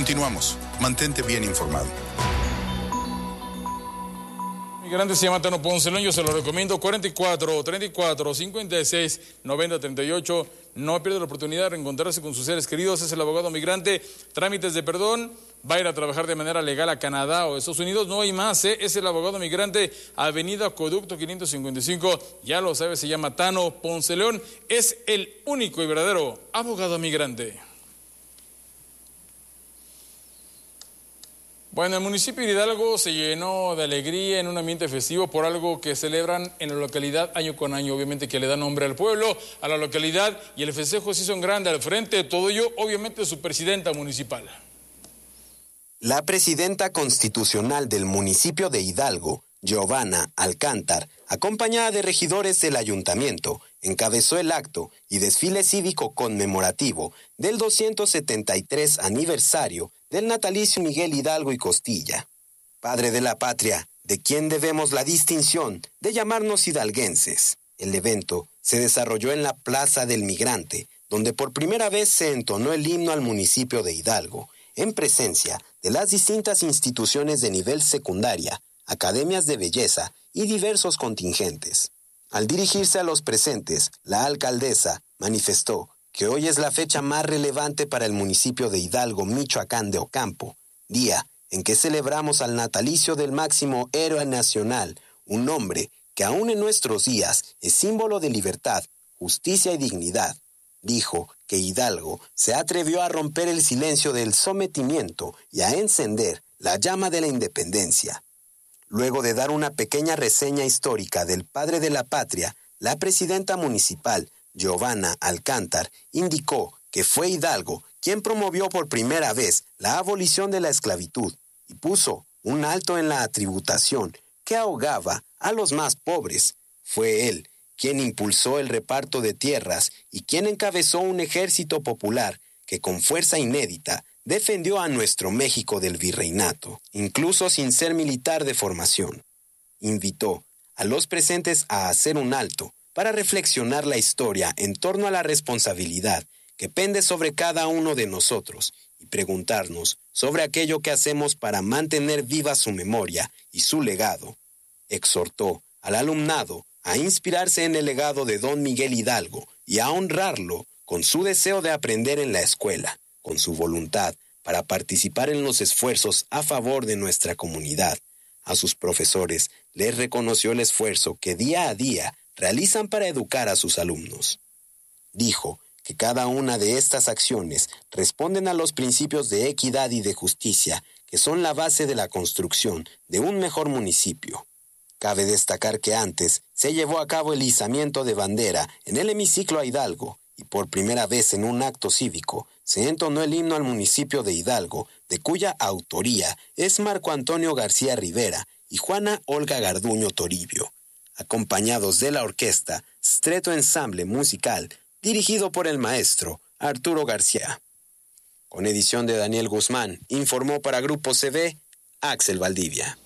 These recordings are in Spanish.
Continuamos. Mantente bien informado. Migrante se llama Tano Ponce León, yo se lo recomiendo, 44 34 56 90 38. No pierde la oportunidad de reencontrarse con sus seres queridos. Es el abogado migrante. Trámites de perdón. Va a ir a trabajar de manera legal a Canadá o Estados Unidos. No hay más, ¿eh? Es el abogado migrante. Avenida Acueducto 555. Ya lo sabe, se llama Tano Ponce León. Es el único y verdadero abogado migrante. Bueno, el municipio de Hidalgo se llenó de alegría en un ambiente festivo por algo que celebran en la localidad año con año, obviamente que le da nombre al pueblo, a la localidad, y el festejo se hizo en grande. Al frente de todo ello, obviamente su presidenta municipal. La presidenta constitucional del municipio de Hidalgo, Giovanna Alcántar, acompañada de regidores del ayuntamiento, encabezó el acto y desfile cívico conmemorativo del 273 aniversario del natalicio Miguel Hidalgo y Costilla, padre de la patria, de quien debemos la distinción de llamarnos hidalguenses. El evento se desarrolló en la Plaza del Migrante, donde por primera vez se entonó el himno al municipio de Hidalgo, en presencia de las distintas instituciones de nivel secundaria, academias de belleza y diversos contingentes. Al dirigirse a los presentes, la alcaldesa manifestó que hoy es la fecha más relevante para el municipio de Hidalgo, Michoacán de Ocampo, día en que celebramos al natalicio del máximo héroe nacional, un hombre que aún en nuestros días es símbolo de libertad, justicia y dignidad. Dijo que Hidalgo se atrevió a romper el silencio del sometimiento y a encender la llama de la independencia. Luego de dar una pequeña reseña histórica del padre de la patria, la presidenta municipal, Giovanna Alcántar, indicó que fue Hidalgo quien promovió por primera vez la abolición de la esclavitud y puso un alto en la tributación que ahogaba a los más pobres. Fue él quien impulsó el reparto de tierras y quien encabezó un ejército popular que con fuerza inédita defendió a nuestro México del virreinato, incluso sin ser militar de formación. Invitó a los presentes a hacer un alto para reflexionar la historia en torno a la responsabilidad que pende sobre cada uno de nosotros y preguntarnos sobre aquello que hacemos para mantener viva su memoria y su legado. Exhortó al alumnado a inspirarse en el legado de don Miguel Hidalgo y a honrarlo con su deseo de aprender en la escuela, con su voluntad para participar en los esfuerzos a favor de nuestra comunidad. A sus profesores les reconoció el esfuerzo que día a día realizan para educar a sus alumnos. Dijo que cada una de estas acciones responden a los principios de equidad y de justicia, que son la base de la construcción de un mejor municipio. Cabe destacar que antes se llevó a cabo el izamiento de bandera en el hemiciclo a Hidalgo, y por primera vez en un acto cívico se entonó el himno al municipio de Hidalgo, de cuya autoría es Marco Antonio García Rivera y Juana Olga Garduño Toribio, acompañados de la orquesta Stretto Ensamble Musical, dirigido por el maestro Arturo García. Con edición de Daniel Guzmán, informó para Grupo CB, Axel Valdivia.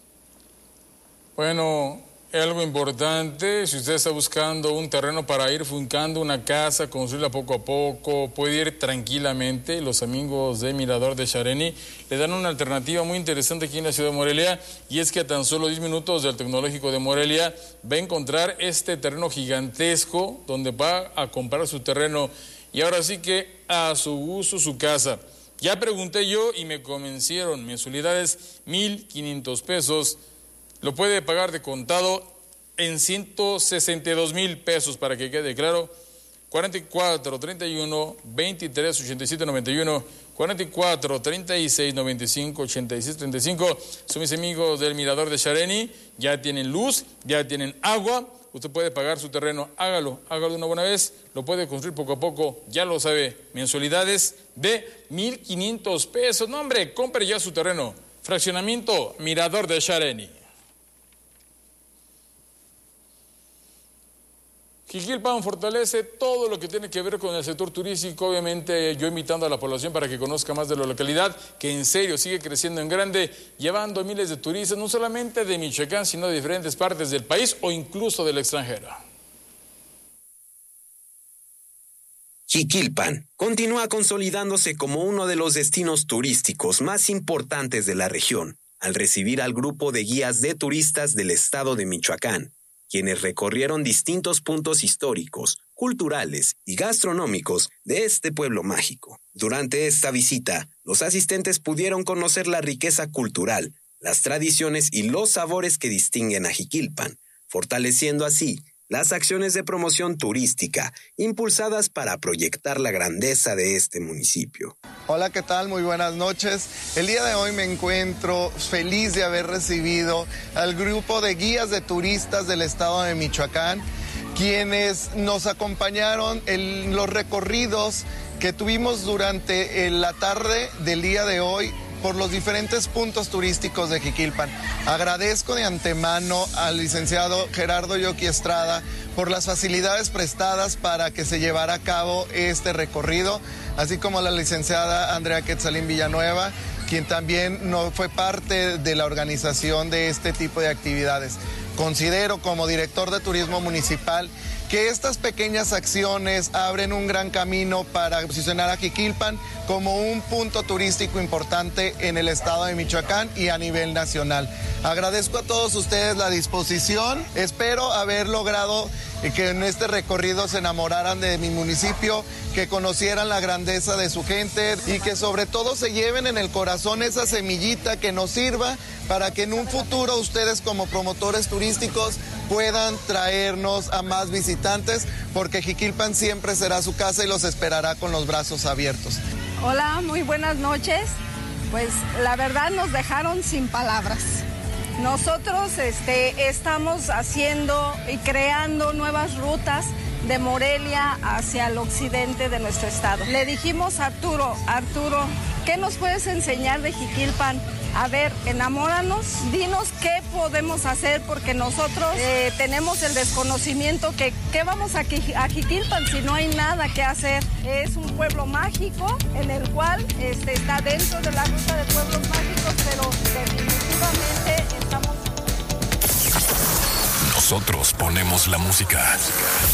Bueno, algo importante, si usted está buscando un terreno para ir fincando una casa, construirla poco a poco, puede ir tranquilamente. Los amigos de Mirador de Xareni le dan una alternativa muy interesante aquí en la ciudad de Morelia, y es que a tan solo 10 minutos del Tecnológico de Morelia va a encontrar este terreno gigantesco donde va a comprar su terreno y ahora sí que a su gusto su casa. Ya pregunté yo y me convencieron, mensualidades 1,500 pesos. Lo puede pagar de contado en 162,000 pesos, para que quede claro. 44 31 23 87 91, 44 36 95 86 35. Son mis amigos del Mirador de Xareni. Ya tienen luz, ya tienen agua. Usted puede pagar su terreno, hágalo de una buena vez. Lo puede construir poco a poco, ya lo sabe. Mensualidades de 1,500 pesos. No, hombre, compre ya su terreno. Fraccionamiento Mirador de Xareni. Jiquilpan fortalece todo lo que tiene que ver con el sector turístico, obviamente yo invitando a la población para que conozca más de la localidad, que en serio sigue creciendo en grande, llevando miles de turistas, no solamente de Michoacán, sino de diferentes partes del país o incluso del extranjero. Jiquilpan continúa consolidándose como uno de los destinos turísticos más importantes de la región, al recibir al grupo de guías de turistas del estado de Michoacán, quienes recorrieron distintos puntos históricos, culturales y gastronómicos de este pueblo mágico. Durante esta visita, los asistentes pudieron conocer la riqueza cultural, las tradiciones y los sabores que distinguen a Jiquilpan, fortaleciendo así las acciones de promoción turística impulsadas para proyectar la grandeza de este municipio. Hola, ¿qué tal? Muy buenas noches. El día de hoy me encuentro feliz de haber recibido al grupo de guías de turistas del estado de Michoacán, quienes nos acompañaron en los recorridos que tuvimos durante la tarde del día de hoy por los diferentes puntos turísticos de Jiquilpan. Agradezco de antemano al licenciado Gerardo Yoki Estrada por las facilidades prestadas para que se llevara a cabo este recorrido, así como a la licenciada Andrea Quetzalín Villanueva, quien también no fue parte de la organización de este tipo de actividades. Considero como director de turismo municipal que estas pequeñas acciones abren un gran camino para posicionar a Jiquilpan como un punto turístico importante en el estado de Michoacán y a nivel nacional. Agradezco a todos ustedes la disposición, espero haber logrado que en este recorrido se enamoraran de mi municipio, que conocieran la grandeza de su gente y que sobre todo se lleven en el corazón esa semillita que nos sirva para que en un futuro ustedes como promotores turísticos puedan traernos a más visitantes, porque Jiquilpan siempre será su casa y los esperará con los brazos abiertos. Hola, muy buenas noches. Pues la verdad nos dejaron sin palabras. Nosotros estamos haciendo y creando nuevas rutas de Morelia hacia el occidente de nuestro estado. Le dijimos a Arturo, ¿qué nos puedes enseñar de Jiquilpan? A ver, enamóranos, dinos qué podemos hacer, porque nosotros tenemos el desconocimiento que ¿qué vamos a Jiquilpan si no hay nada que hacer? Es un pueblo mágico en el cual está dentro de la ruta de pueblos mágicos, pero definitivamente estamos... Nosotros ponemos la música.